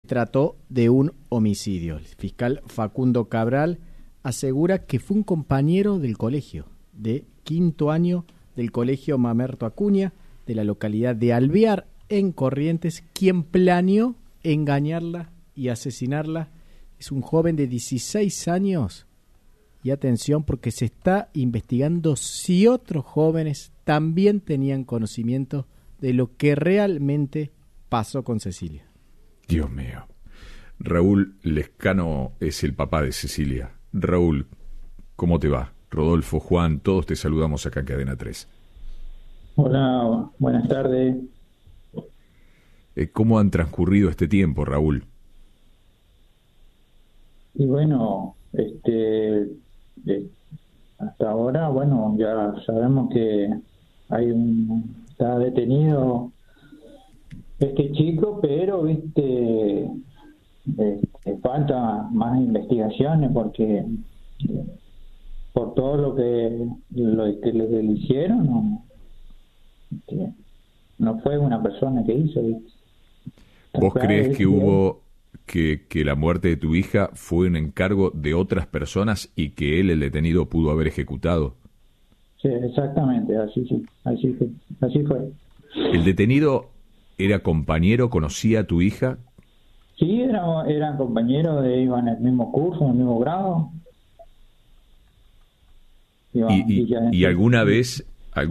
trató de un homicidio. El fiscal Facundo Cabral asegura que fue un compañero del colegio, de quinto año del colegio Mamerto Acuña, de la localidad de Alvear, en Corrientes, quien planeó engañarla y asesinarla. Es un joven de 16 años. Y atención, porque se está investigando si otros jóvenes también tenían conocimiento de lo que realmente pasó con Cecilia. Dios mío. Raúl Lescano es el papá de Cecilia. Raúl, ¿cómo te va? Rodolfo, Juan, todos te saludamos acá en Cadena 3. Hola, buenas tardes. ¿Cómo han transcurrido este tiempo, Raúl? Y bueno, hasta ahora, bueno, ya sabemos que está detenido este chico, pero falta más investigaciones porque por todo lo que le hicieron, no fue una persona que hizo. ¿Vos crees que hubo que la muerte de tu hija fue un encargo de otras personas y que él, el detenido, pudo haber ejecutado? Sí, exactamente, así fue. ¿El detenido era compañero, conocía a tu hija? Sí, eran compañeros, iban en el mismo curso, en el mismo grado. ¿Y alguna vez,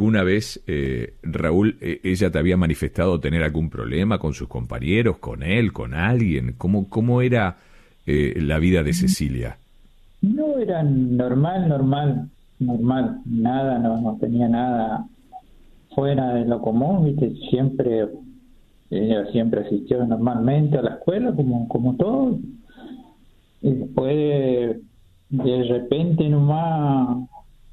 Raúl, ella te había manifestado tener algún problema con sus compañeros, con él, con alguien? ¿Cómo era la vida de Cecilia? No, era normal. Nada, no tenía nada fuera de lo común, ¿viste? Ella siempre asistió normalmente a la escuela, como todos. Y después, de repente nomás,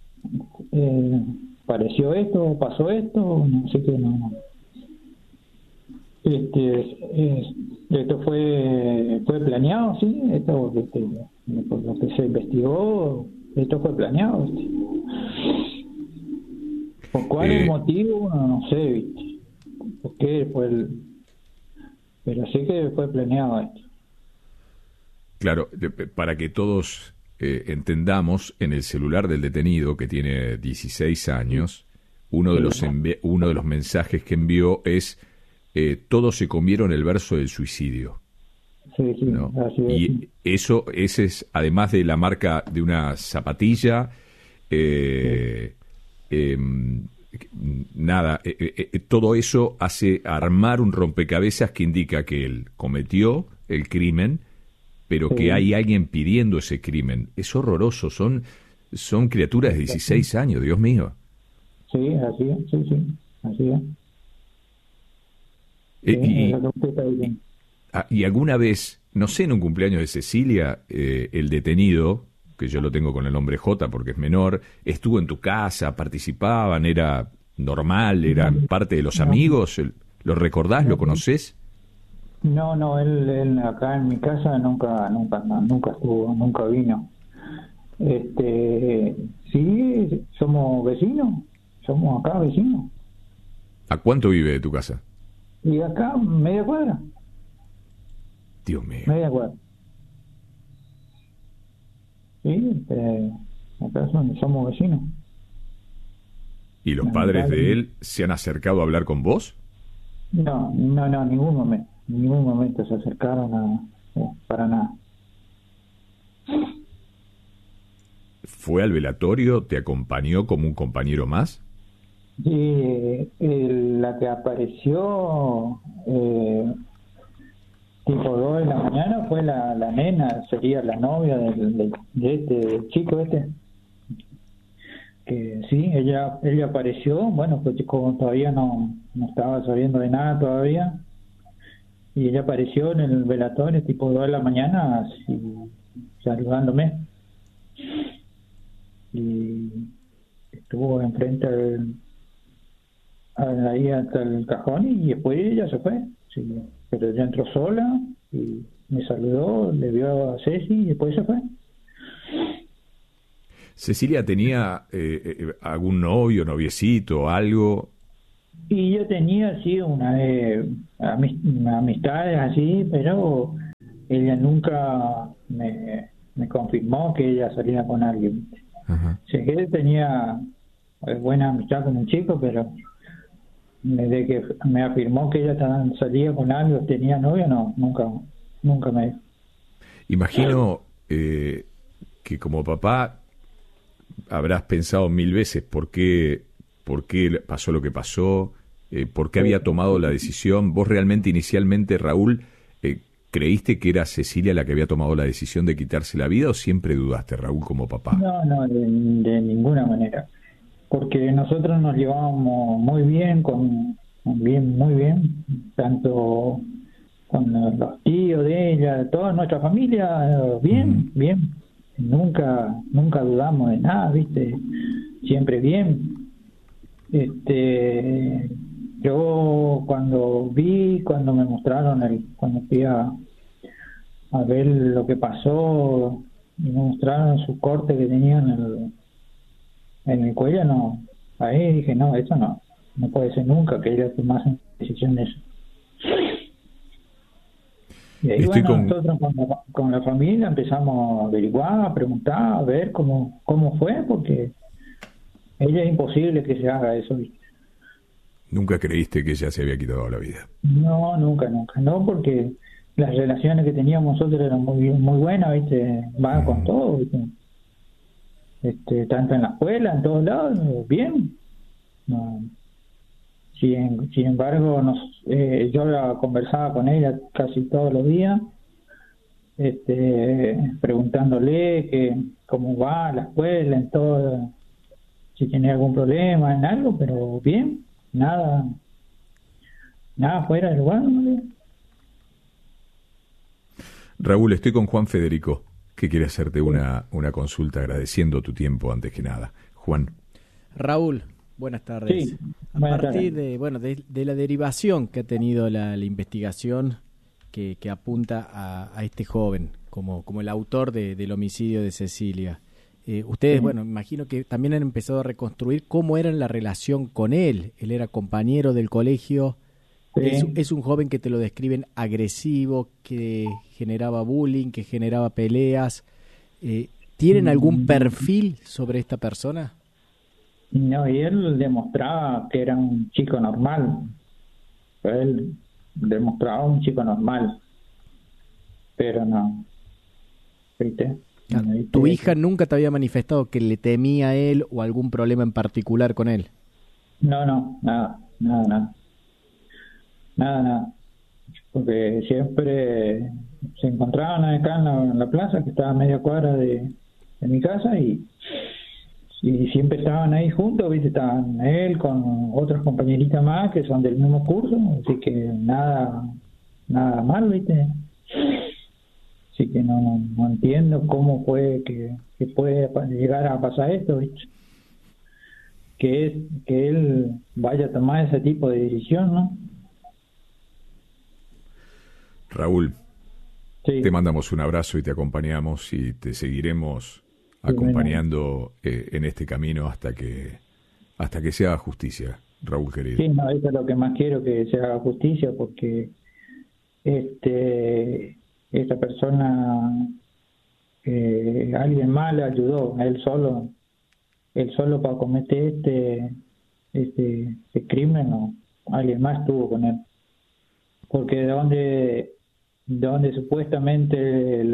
pasó esto, no sé qué, no. Esto fue planeado, sí, por lo que se investigó, esto fue planeado, ¿viste? ¿Por cuál es el motivo? No sé, ¿viste? ¿Por qué pero sí que fue planeado esto. Claro, para que todos entendamos, en el celular del detenido, que tiene 16 años, uno de los mensajes que envió es todos se comieron el verso del suicidio. Sí, ¿no? Así es. Y ese es, además de la marca de una zapatilla, todo eso hace armar un rompecabezas que indica que él cometió el crimen, pero que hay alguien pidiendo ese crimen. Es horroroso, son criaturas de 16 años, Dios mío. Sí, así es, así es. Y alguna vez, no sé, en un cumpleaños de Cecilia, el detenido, que yo lo tengo con el nombre J porque es menor, estuvo en tu casa, participaban, era normal, eran parte de los amigos, ¿lo recordás, lo conocés? No, él acá en mi casa nunca estuvo, nunca vino. Sí, somos acá vecinos. ¿A cuánto vive de tu casa? Y acá, media cuadra. Dios mío. Media cuadra. Sí, acá somos vecinos. ¿Y los padres de él se han acercado a hablar con vos? No, en ningún momento se acercaron para nada. ¿Fue al velatorio? ¿Te acompañó como un compañero más? La que apareció tipo 2 de la mañana fue la nena, sería la novia de este chico que sí, ella apareció, bueno, pues como todavía no estaba sabiendo de nada todavía, y ella apareció en el velatorio tipo 2 de la mañana así, saludándome, y estuvo enfrente ahí hasta el cajón y después ella se fue, sí, pero ella entró sola y me saludó, le vio a Ceci y después se fue. ¿Cecilia tenía algún novio, noviecito, algo? Y yo tenía así amistades así, pero ella nunca me confirmó que ella salía con alguien. Ajá. Sé que él tenía buena amistad con un chico, pero desde que me afirmó que ella salía con algo, tenía novio, no, nunca me dijo. Imagino que como papá habrás pensado mil veces por qué pasó lo que pasó, por qué había tomado la decisión. ¿Vos realmente inicialmente, Raúl, creíste que era Cecilia la que había tomado la decisión de quitarse la vida o siempre dudaste, Raúl, como papá? No, de ninguna manera. Porque nosotros nos llevábamos muy bien, muy bien, tanto con los tíos de ella, toda nuestra familia, bien, bien. Nunca dudamos de nada, ¿viste? Siempre bien. Yo cuando me mostraron cuando fui a ver lo que pasó y me mostraron su corte que tenían en el cuello, no, ahí dije, no, eso no puede ser nunca que ella tomase decisión de eso. Y ahí, nosotros con la familia empezamos a averiguar, a preguntar, a ver cómo fue, porque ella es imposible que se haga eso, ¿viste? ¿Nunca creíste que ella se había quitado la vida? No, nunca, no, porque las relaciones que teníamos nosotros eran muy buenas, ¿viste? Va con todo, ¿viste? Tanto en la escuela, en todos lados, bien. No. Sin embargo, yo conversaba con ella casi todos los días, preguntándole cómo va la escuela, en todo, si tiene algún problema en algo, pero bien, nada fuera del lugar, ¿no? Raúl, estoy con Juan Federico, que quiere hacerte una consulta agradeciendo tu tiempo antes que nada. Juan. Raúl, buenas tardes. Sí, a partir de la derivación que ha tenido la investigación que apunta a este joven como el autor del homicidio de Cecilia, ustedes, imagino que también han empezado a reconstruir cómo era la relación con él. Él era compañero del colegio. Sí. Es un joven que te lo describen agresivo, que generaba bullying, que generaba peleas. ¿Tienen algún perfil sobre esta persona? No, y él demostraba que era un chico normal. Él demostraba un chico normal. Pero no. ¿Viste? ¿Tu hija nunca te había manifestado que le temía a él o algún problema en particular con él? No, nada. Porque siempre se encontraban acá en la plaza, que estaba a media cuadra de mi casa, y siempre estaban ahí juntos, ¿viste? Estaban él con otras compañeritas más que son del mismo curso, así que nada mal, ¿viste? Así que no entiendo cómo fue que puede llegar a pasar esto, ¿viste? Que él vaya a tomar ese tipo de decisión, ¿no? Raúl, sí. Te mandamos un abrazo y te acompañamos y te seguiremos acompañando en este camino hasta que se haga justicia, Raúl querido. Sí, no, eso es lo que más quiero, que se haga justicia, porque esta persona, alguien más le ayudó, él solo para cometer este crimen, o alguien más estuvo con él, porque de donde supuestamente de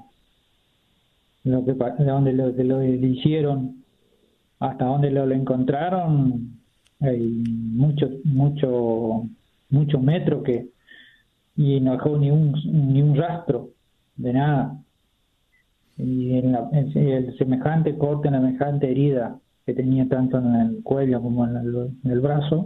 donde lo hicieron hasta donde lo encontraron hay muchos metros y no dejó ni un rastro de nada, y el semejante corte, la semejante herida que tenía tanto en el cuello como en el brazo,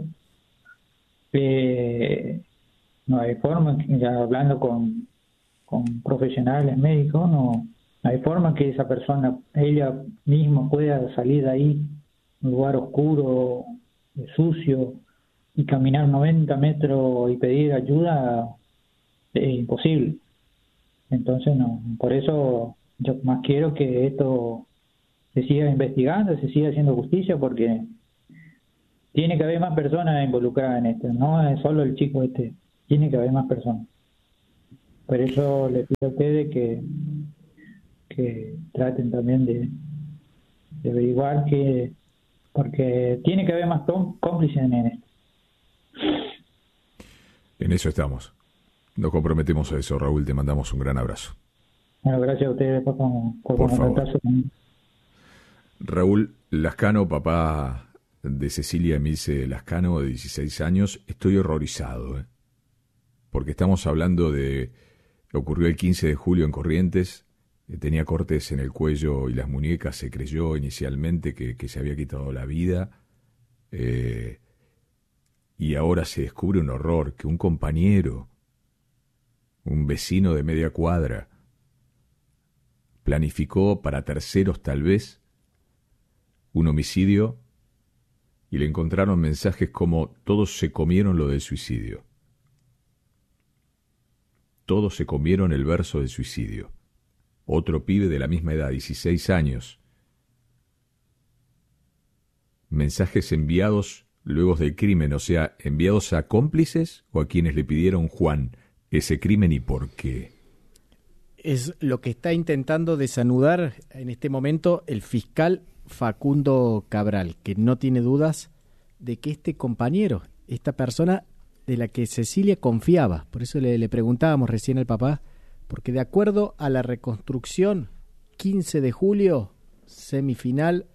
no hay forma, ya hablando con profesionales médicos, no hay forma que esa persona, ella misma, pueda salir de ahí, un lugar oscuro, sucio, y caminar 90 metros y pedir ayuda. Es imposible. Entonces, no, por eso yo más quiero que esto se siga investigando, se siga haciendo justicia, porque tiene que haber más personas involucradas en esto, no es solo el chico tiene que haber más personas. Por eso le pido a ustedes que traten también de averiguar porque tiene que haber más cómplices en esto. En eso estamos. Nos comprometemos a eso, Raúl. Te mandamos un gran abrazo. Bueno, gracias a ustedes por favor. Raúl Lascano, papá de Cecilia Emilce Lascano, de 16 años. Estoy horrorizado, porque estamos hablando de... Ocurrió el 15 de julio en Corrientes. Tenía cortes en el cuello y las muñecas. Se creyó inicialmente que se había quitado la vida. Y ahora se descubre un horror, que un compañero, un vecino de media cuadra, planificó para terceros tal vez un homicidio y le encontraron mensajes como: todos se comieron lo del suicidio. Todos se comieron el verso del suicidio. Otro pibe de la misma edad, 16 años. Mensajes enviados luego del crimen, o sea, enviados a cómplices o a quienes le pidieron, Juan, ese crimen y por qué. Es lo que está intentando desanudar en este momento el fiscal Facundo Cabral, que no tiene dudas de que este compañero, esta persona de la que Cecilia confiaba, por eso le preguntábamos recién al papá, porque de acuerdo a la reconstrucción, 15 de julio, semifinal,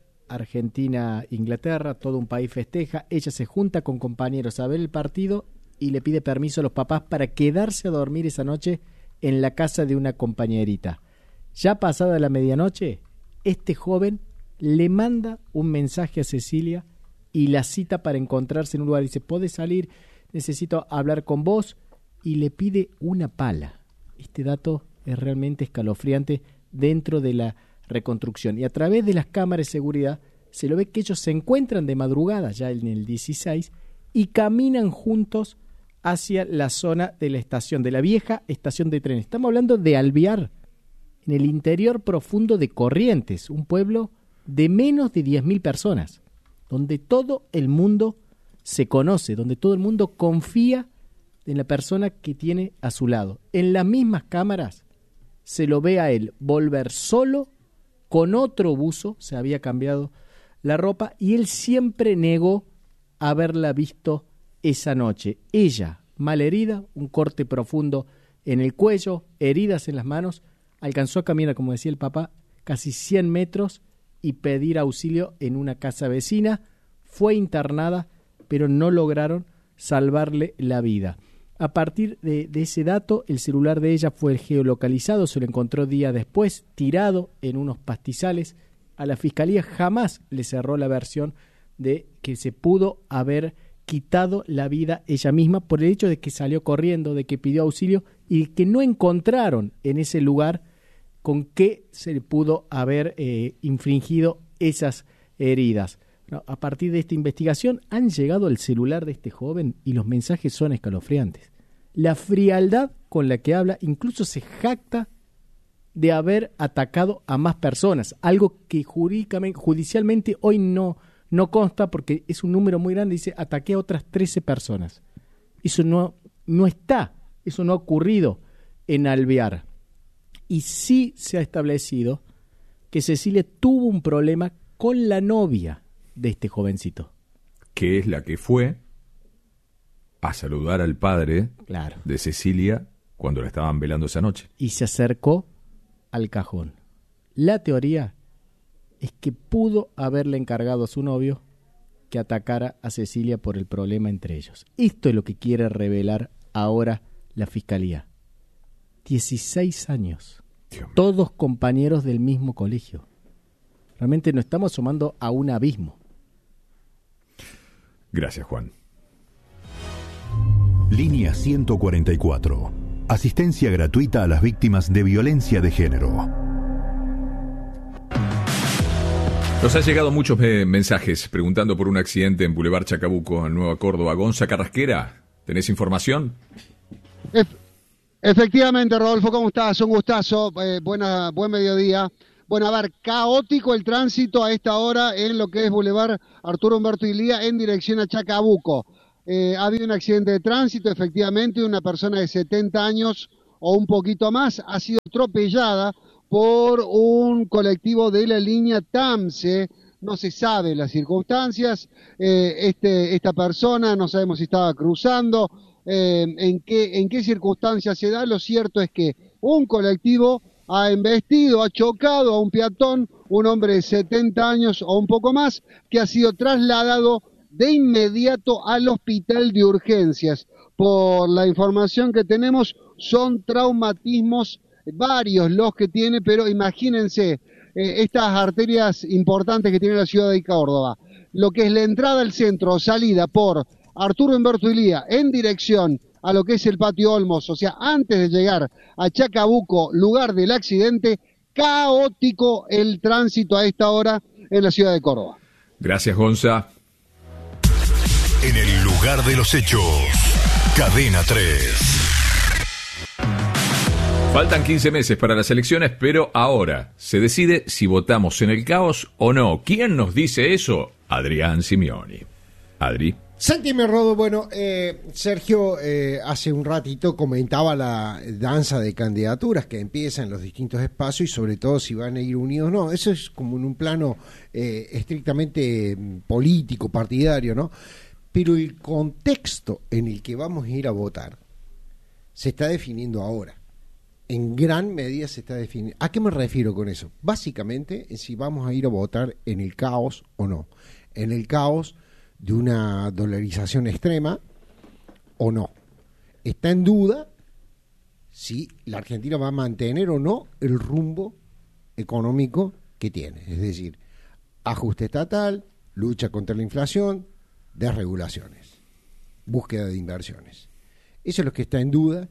Argentina-Inglaterra, todo un país festeja, ella se junta con compañeros a ver el partido y le pide permiso a los papás para quedarse a dormir esa noche en la casa de una compañerita. Ya pasada la medianoche, este joven le manda un mensaje a Cecilia y la cita para encontrarse en un lugar. Dice: ¿podés salir? Necesito hablar con vos. Y le pide una pala. Este dato es realmente escalofriante dentro de la reconstrucción. Y a través de las cámaras de seguridad se lo ve que ellos se encuentran de madrugada, ya en el 16, y caminan juntos hacia la zona de la estación, de la vieja estación de tren. Estamos hablando de Alvear, en el interior profundo de Corrientes, un pueblo de menos de 10.000 personas, donde todo el mundo se conoce, donde todo el mundo confía en la persona que tiene a su lado. En las mismas cámaras se lo ve a él volver solo, con otro buzo, se había cambiado la ropa, y él siempre negó haberla visto esa noche. Ella, malherida, un corte profundo en el cuello, heridas en las manos, alcanzó a caminar, como decía el papá, casi 100 metros y pedir auxilio en una casa vecina. Fue internada, pero no lograron salvarle la vida. A partir de ese dato, el celular de ella fue geolocalizado, se lo encontró días después, tirado en unos pastizales. A la fiscalía jamás le cerró la versión de que se pudo haber quitado la vida ella misma por el hecho de que salió corriendo, de que pidió auxilio y que no encontraron en ese lugar con qué se le pudo haber infringido esas heridas. No, a partir de esta investigación han llegado al celular de este joven y los mensajes son escalofriantes. La frialdad con la que habla, incluso se jacta de haber atacado a más personas, algo que judicialmente hoy no consta porque es un número muy grande. Dice: ataqué a otras 13 personas. Eso no está, eso no ha ocurrido en Alvear. Y sí se ha establecido que Cecilia tuvo un problema con la novia de este jovencito, que es la que fue a saludar al padre, claro, de Cecilia cuando la estaban velando esa noche. Y se acercó al cajón. La teoría es que pudo haberle encargado a su novio que atacara a Cecilia por el problema entre ellos. Esto es lo que quiere revelar ahora la fiscalía. 16 años, todos compañeros del mismo colegio. Realmente nos estamos asomando a un abismo. Gracias, Juan. Línea 144. Asistencia gratuita a las víctimas de violencia de género. Nos han llegado muchos mensajes preguntando por un accidente en Boulevard Chacabuco, en Nueva Córdoba. Gonza Carrasquera, ¿tenés información? Efectivamente, Rodolfo, ¿cómo estás? Un gustazo, buen mediodía. Bueno, a ver, caótico el tránsito a esta hora en lo que es Boulevard Arturo Humberto Ilía en dirección a Chacabuco. Ha habido un accidente de tránsito, efectivamente, una persona de 70 años o un poquito más, ha sido atropellada por un colectivo de la línea TAMSE. No se sabe las circunstancias, esta persona no sabemos si estaba cruzando, en qué circunstancias se da. Lo cierto es que un colectivo ha embestido, ha chocado a un peatón, un hombre de 70 años o un poco más, que ha sido trasladado de inmediato al hospital de urgencias. Por la información que tenemos, son traumatismos varios los que tiene, pero imagínense estas arterias importantes que tiene la ciudad de Córdoba. Lo que es la entrada al centro, salida por Arturo Humberto Ilía en dirección a lo que es el Patio Olmos, o sea, antes de llegar a Chacabuco, lugar del accidente, caótico el tránsito a esta hora en la ciudad de Córdoba. Gracias, Gonza. En el lugar de los hechos, Cadena 3. Faltan 15 meses para las elecciones, pero ahora se decide si votamos en el caos o no. ¿Quién nos dice eso? Adrián Simioni. Adri. Sántime Rodo, bueno, Sergio hace un ratito comentaba la danza de candidaturas que empieza en los distintos espacios y sobre todo si van a ir unidos o no. Eso es como en un plano estrictamente político, partidario, ¿no? Pero el contexto en el que vamos a ir a votar se está definiendo ahora. En gran medida se está definiendo. ¿A qué me refiero con eso? Básicamente, si vamos a ir a votar en el caos o no. En el caos de una dolarización extrema o no. Está en duda si la Argentina va a mantener o no el rumbo económico que tiene. Es decir, ajuste estatal, lucha contra la inflación, desregulaciones, búsqueda de inversiones. Eso es lo que está en duda.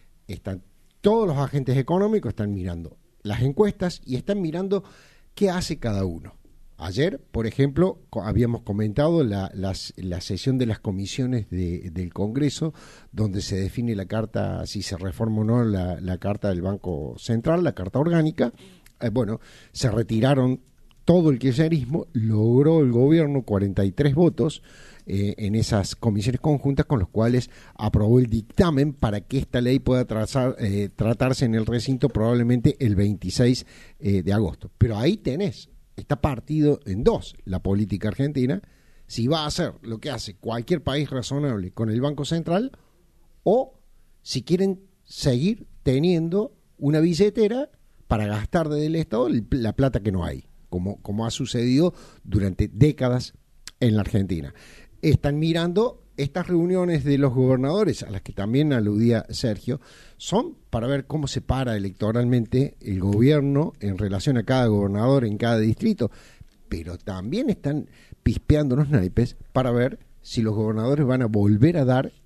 Todos los agentes económicos están mirando las encuestas y están mirando qué hace cada uno. Ayer, por ejemplo, habíamos comentado la sesión de las comisiones del Congreso, donde se define la carta, si se reforma o no la carta del Banco Central, la carta orgánica. Bueno, se retiraron todo el kirchnerismo, logró el gobierno 43 votos en esas comisiones conjuntas con los cuales aprobó el dictamen para que esta ley pueda tratarse en el recinto probablemente el 26 de agosto. Pero ahí tenés, está partido en dos la política argentina, si va a hacer lo que hace cualquier país razonable con el Banco Central o si quieren seguir teniendo una billetera para gastar desde el Estado la plata que no hay, como ha sucedido durante décadas en la Argentina. Están mirando estas reuniones de los gobernadores, a las que también aludía Sergio, son para ver cómo se para electoralmente el gobierno en relación a cada gobernador en cada distrito, pero también están pispeando los naipes para ver si los gobernadores van a volver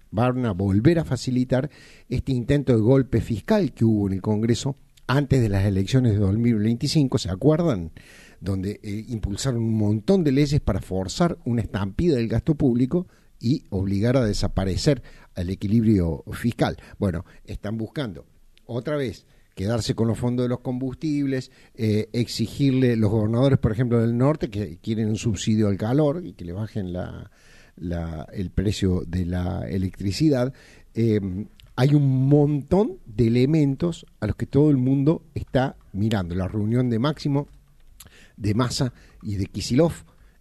a facilitar este intento de golpe fiscal que hubo en el Congreso antes de las elecciones de 2025, ¿se acuerdan? Donde impulsaron un montón de leyes para forzar una estampida del gasto público y obligar a desaparecer al equilibrio fiscal. Bueno, están buscando otra vez quedarse con los fondos de los combustibles, exigirle los gobernadores, por ejemplo, del norte, que quieren un subsidio al calor y que le bajen el precio de la electricidad. Hay un montón de elementos a los que todo el mundo está mirando. La reunión de Máximo, de Massa y de Kicillof,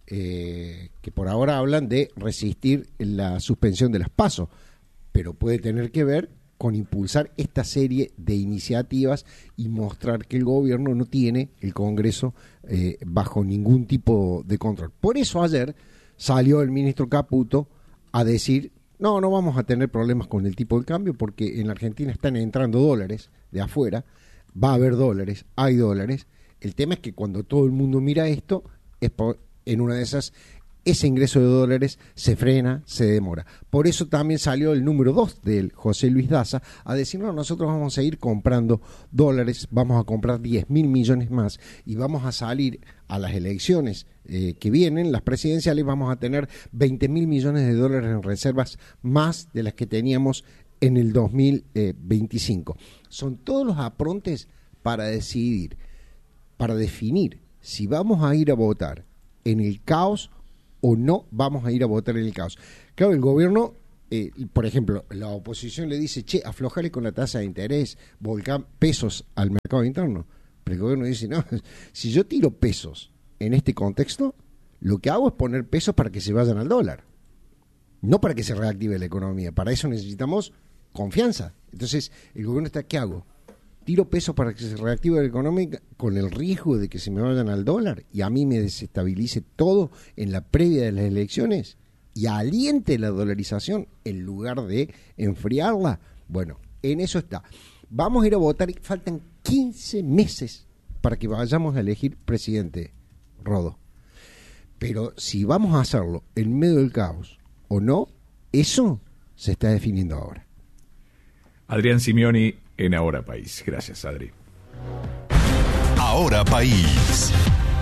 que por ahora hablan de resistir la suspensión de las PASO, pero puede tener que ver con impulsar esta serie de iniciativas y mostrar que el gobierno no tiene el Congreso bajo ningún tipo de control. Por eso ayer salió el ministro Caputo a decir: no vamos a tener problemas con el tipo de cambio porque en la Argentina están entrando dólares de afuera, va a haber dólares, hay dólares. El tema es que cuando todo el mundo mira esto, en una de esas, ese ingreso de dólares se frena, se demora. Por eso también salió el número 2 del José Luis Daza a decir: no, nosotros vamos a seguir comprando dólares, vamos a comprar 10.000 millones más y vamos a salir a las elecciones que vienen, las presidenciales, vamos a tener 20.000 millones de dólares en reservas más de las que teníamos en el 2025. Son todos los aprontes para definir si vamos a ir a votar en el caos o no vamos a ir a votar en el caos. Claro, el gobierno por ejemplo, la oposición le dice, che, aflojale con la tasa de interés, volcar pesos al mercado interno. Pero el gobierno dice, no, si yo tiro pesos en este contexto, lo que hago es poner pesos para que se vayan al dólar, no para que se reactive la economía. Para eso necesitamos confianza. Entonces, el gobierno está, ¿qué hago? Tiro pesos para que se reactive la economía con el riesgo de que se me vayan al dólar y a mí me desestabilice todo en la previa de las elecciones y aliente la dolarización en lugar de enfriarla. Bueno, en eso está. Vamos a ir a votar y faltan 15 meses para que vayamos a elegir presidente, Rodo. Pero si vamos a hacerlo en medio del caos o no, eso se está definiendo ahora. Adrián Simioni en Ahora País. Gracias, Adri. Ahora País.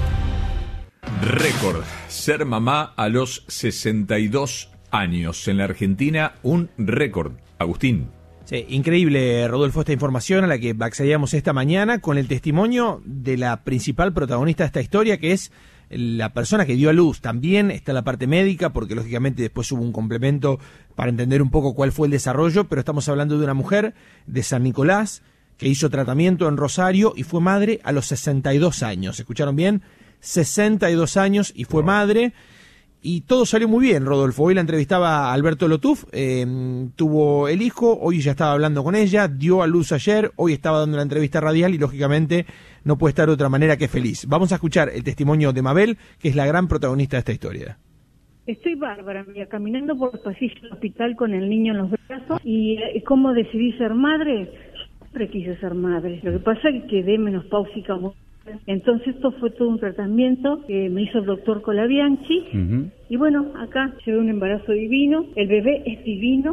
Récord. Ser mamá a los 62 años. En la Argentina, un récord. Agustín. Sí, increíble, Rodolfo, esta información a la que accedíamos esta mañana con el testimonio de la principal protagonista de esta historia, que es la persona que dio a luz. También está la parte médica, porque lógicamente después hubo un complemento para entender un poco cuál fue el desarrollo, pero estamos hablando de una mujer de San Nicolás que hizo tratamiento en Rosario y fue madre a los 62 años. ¿Escucharon bien? 62 años y fue madre. Y todo salió muy bien, Rodolfo. Hoy la entrevistaba Alberto Lotuf, tuvo el hijo, hoy ya estaba hablando con ella, dio a luz ayer, hoy estaba dando la entrevista radial y lógicamente no puede estar de otra manera que feliz. Vamos a escuchar el testimonio de Mabel, que es la gran protagonista de esta historia. Estoy bárbara, mira, caminando por los pasillos del hospital con el niño en los brazos. ¿Y cómo decidí ser madre? Siempre quise ser madre. Lo que pasa es que quedé menopáusica. Entonces esto fue todo un tratamiento que me hizo el doctor Colabianchi. Y bueno, acá llevé un embarazo divino, el bebé es divino,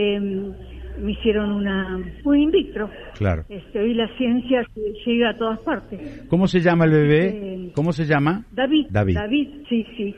me hicieron un in vitro. Claro. Hoy la ciencia llega a todas partes. ¿Cómo se llama el bebé? ¿Cómo se llama? David, sí.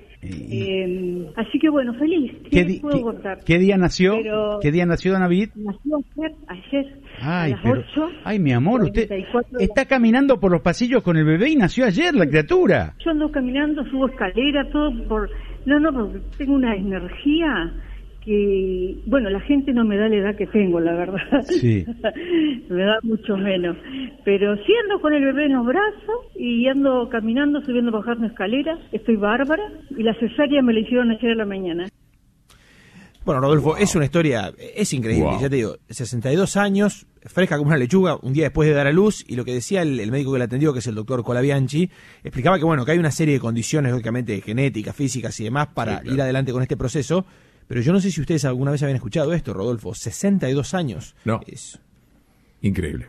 Así que bueno, feliz. ¿Qué puedo contar? ¿Qué día nació? ¿Qué día nació David? Nació ayer. Ay, a las 8. Ay, mi amor, usted está caminando por los pasillos con el bebé y nació ayer la criatura. Yo ando caminando, subo escalera, todo por... No, porque tengo una energía que, bueno, la gente no me da la edad que tengo, la verdad. Sí. Me da mucho menos. Pero sí ando con el bebé en los brazos y ando caminando, subiendo, bajando escaleras. Estoy bárbara y la cesárea me la hicieron ayer a la mañana. Bueno, Rodolfo, es una historia, es increíble, ya te digo, 62 años, fresca como una lechuga, un día después de dar a luz, y lo que decía el médico que la atendió, que es el doctor Colabianchi, explicaba que bueno, que hay una serie de condiciones, lógicamente, genéticas, físicas y demás, para ir adelante con este proceso, pero yo no sé si ustedes alguna vez habían escuchado esto, Rodolfo, 62 años. No, increíble.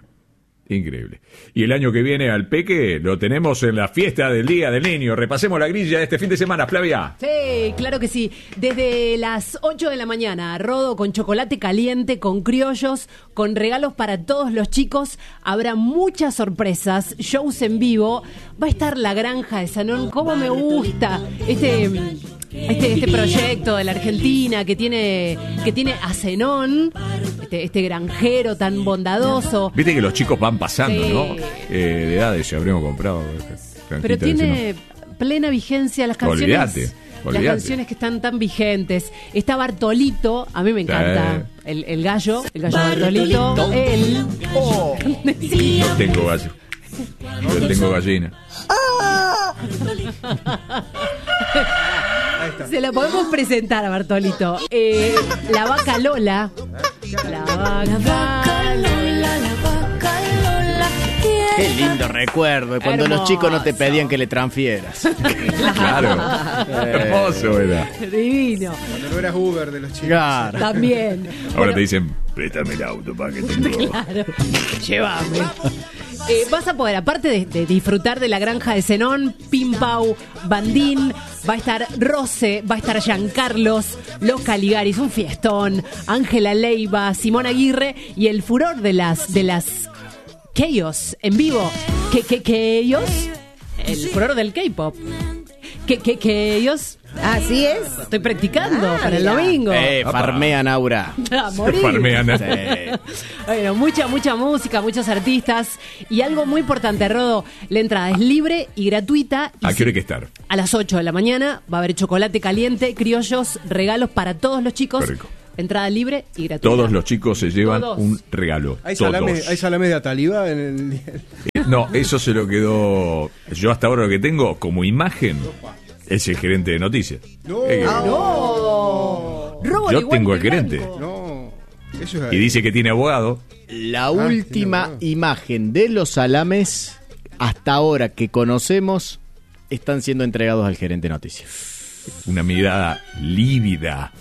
Y el año que viene al Peque lo tenemos en la fiesta del Día del Niño. Repasemos la grilla este fin de semana, Flavia. Sí, claro que sí. Desde las 8 de la mañana, Rodo con chocolate caliente, con criollos, con regalos para todos los chicos. Habrá muchas sorpresas, shows en vivo. Va a estar la granja de Sanón. ¿Cómo me gusta este proyecto de la Argentina que tiene a Zenón, este granjero tan bondadoso? Viste que los chicos van pasando, sí, ¿no? De edades, ya habríamos comprado. Pero tiene plena vigencia las canciones. Olvídate. Las canciones que están tan vigentes. Está Bartolito, a mí me encanta. El gallo Bartolito. Él. Yo tengo gallo. Yo tengo gallina. Se lo podemos presentar a Bartolito. La vaca Lola. La vaca Lola. Qué lindo recuerdo de cuando los chicos no te pedían que le transfieras. Claro. Hermoso era. Divino. Cuando no eras Uber de los chicos. Claro. También. Ahora te dicen, préstame el auto para que tengo. Claro. Llévame. Vas a poder, aparte de disfrutar de la granja de Zenón, Pimpau, Bandín, va a estar Rose, va a estar Giancarlos, Los Caligaris, un fiestón, Ángela Leiva, Simón Aguirre y el furor de las Chaos en vivo. ¿Chaos? El furor del K-pop. Chaos. Así es. Estoy practicando para el domingo. Farmean Aura. A morir. Farmean. Sí. Bueno, mucha música, muchos artistas. Y algo muy importante, Rodo, la entrada es libre y gratuita. ¿A qué hora hay que estar? A las 8 de la mañana va a haber chocolate caliente, criollos, regalos para todos los chicos. Entrada libre y gratuita. Todos los chicos se llevan Todos. un regalo. ¿Hay Todos. salame de Ataliba en el... No, eso se lo quedó. Yo hasta ahora lo que tengo como imagen es el gerente de noticias. No. Robo Yo igual tengo el que gerente. blanco. No, eso es... Y dice que tiene abogado. La última imagen de los salames hasta ahora que conocemos están siendo entregados al gerente de noticias. Una mirada lívida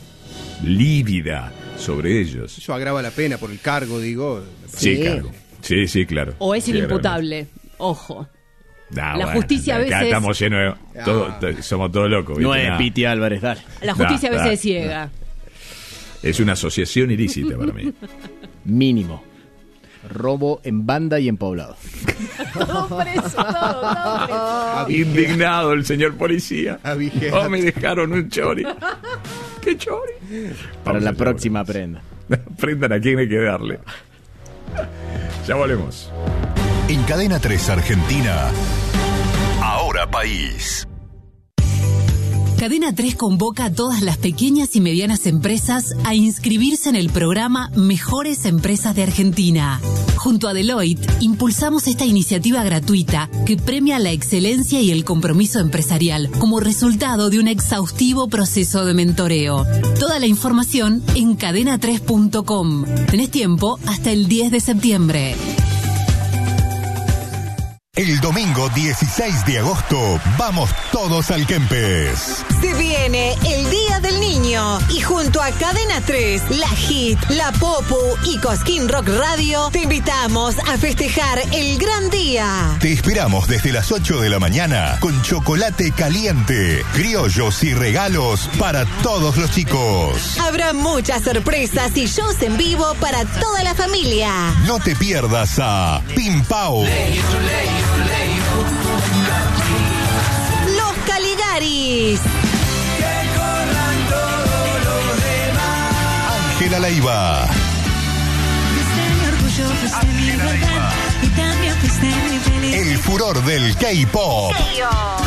sobre ellos. Eso agrava la pena por el cargo, digo. Sí, claro. Sí, claro. O es Sí, inimputable. Ojo. Nah, La justicia a acá veces- estamos llenos de... somos todos locos. ¿viste? No es Nah. Piti Álvarez, dale. La justicia a veces Nah. es ciega. Es una asociación ilícita para mí. Mínimo. Robo en banda y en poblado. Todo preso, todo preso. Indignado el señor policía. Abigea. Oh, me dejaron un chori. ¿Qué chori? Para Vamos la allá, próxima prenda. Aprendan a quién hay que darle. Ya volvemos. En Cadena 3 Argentina, Ahora País. Cadena 3 convoca a todas las pequeñas y medianas empresas a inscribirse en el programa Mejores Empresas de Argentina. Junto a Deloitte, impulsamos esta iniciativa gratuita que premia la excelencia y el compromiso empresarial como resultado de un exhaustivo proceso de mentoreo. Toda la información en cadena3.com. Tenés tiempo hasta el 10 de septiembre. El domingo 16 de agosto, vamos todos al Kempes. Se viene el Día del Niño y junto a Cadena 3, La Hit, La Popu y Cosquín Rock Radio te invitamos a festejar el gran día. Te esperamos desde las 8 de la mañana con chocolate caliente, criollos y regalos para todos los chicos. Habrá muchas sorpresas y shows en vivo para toda la familia. No te pierdas a Pimpao, Los Caligaris, Ángela Leiva, el furor del K-pop.